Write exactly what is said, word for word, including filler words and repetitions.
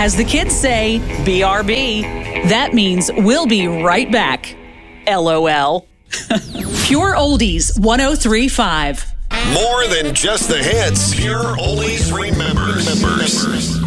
As the kids say, B R B. That means we'll be right back. L O L. Pure Oldies one oh three point five. More than just the hits. Pure Oldies remembers. remembers.